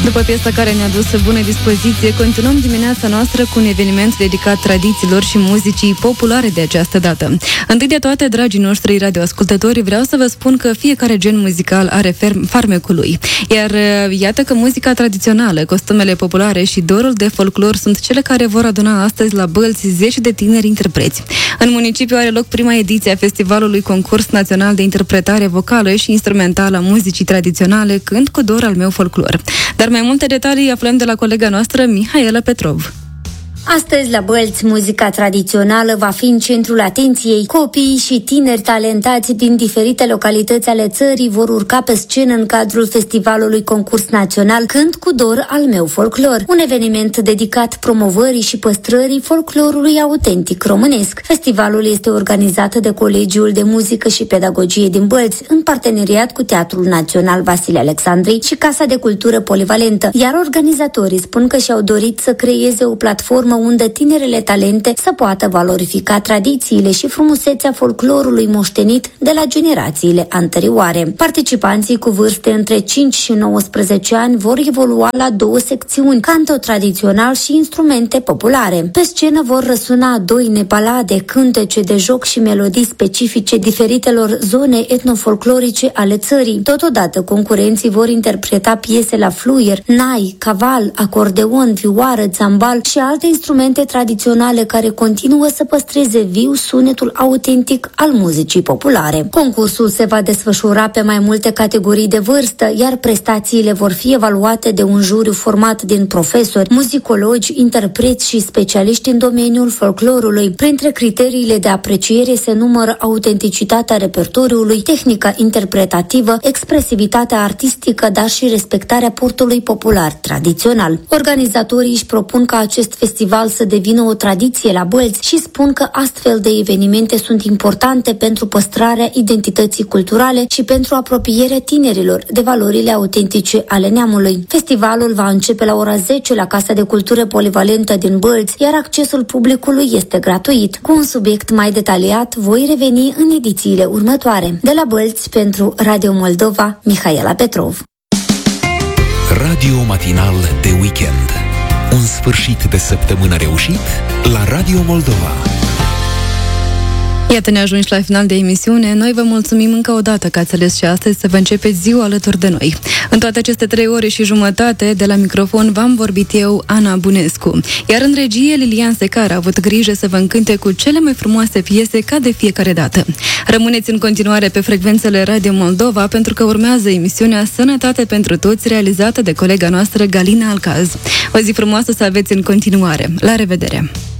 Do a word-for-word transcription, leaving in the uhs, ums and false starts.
După piesa care ne-a dus bună dispoziție, continuăm dimineața noastră cu un eveniment dedicat tradițiilor și muzicii populare de această dată. Întâi de toate, dragii noștri radioascultători, vreau să vă spun că fiecare gen muzical are farmecul lui. Iar iată că muzica tradițională, costumele populare și dorul de folclor sunt cele care vor aduna astăzi la Bălți zeci de tineri interpreți. În municipiu are loc prima ediție a festivalului Concurs Național de Interpretare Vocală și Instrumentală a Muzicii Tradiționale, Cânt cu dor al meu folclor. Dar mai multe detalii aflăm de la colega noastră, Mihaela Petrov. Astăzi, la Bălți, muzica tradițională va fi în centrul atenției. Copiii și tineri talentați din diferite localități ale țării vor urca pe scenă în cadrul festivalului Concurs Național Cânt cu dor al meu folclor, un eveniment dedicat promovării și păstrării folclorului autentic românesc. Festivalul este organizat de Colegiul de Muzică și Pedagogie din Bălți, în parteneriat cu Teatrul Național Vasile Alexandri și Casa de Cultură Polivalentă, iar organizatorii spun că și-au dorit să creeze o platformă unde tinerele talente să poată valorifica tradițiile și frumusețea folclorului moștenit de la generațiile anterioare. Participanții cu vârste între cinci și nouăsprezece ani vor evolua la două secțiuni, canto tradițional și instrumente populare. Pe scenă vor răsuna doine, balade, cântece de joc și melodii specifice diferitelor zone etnofolclorice ale țării. Totodată, concurenții vor interpreta piese la fluier, nai, caval, acordeon, vioară, țambal și alte instrumente tradiționale care continuă să păstreze viu sunetul autentic al muzicii populare. Concursul se va desfășura pe mai multe categorii de vârstă, iar prestațiile vor fi evaluate de un juriu format din profesori, muzicologi, interpreți și specialiști în domeniul folclorului. Printre criteriile de apreciere se numără autenticitatea repertoriului, tehnica interpretativă, expresivitatea artistică, dar și respectarea portului popular tradițional. Organizatorii își propun ca acest festival să devină o tradiție la Bălți și spun că astfel de evenimente sunt importante pentru păstrarea identității culturale și pentru apropierea tinerilor de valorile autentice ale neamului. Festivalul va începe la ora zece la Casa de Cultură Polivalentă din Bălți, iar accesul publicului este gratuit. Cu un subiect mai detaliat voi reveni în edițiile următoare. De la Bălți, pentru Radio Moldova, Mihaela Petrov. Radio matinal de weekend. Un sfârșit de săptămână reușit la Radio Moldova. Iată, ne ajungi la final de emisiune. Noi vă mulțumim încă o dată că ați ales și astăzi să vă începeți ziua alături de noi. În toate aceste trei ore și jumătate, de la microfon v-am vorbit eu, Ana Bunescu. Iar în regie, Lilian Secar a avut grijă să vă încânte cu cele mai frumoase piese ca de fiecare dată. Rămâneți în continuare pe frecvențele Radio Moldova, pentru că urmează emisiunea Sănătate pentru Toți, realizată de colega noastră Galina Alcaz. O zi frumoasă să aveți în continuare. La revedere!